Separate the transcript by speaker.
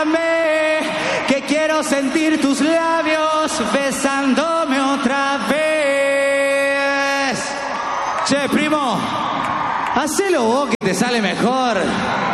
Speaker 1: Que quiero sentir tus labios besándome otra vez. Che, primo, hacelo vos que te sale mejor.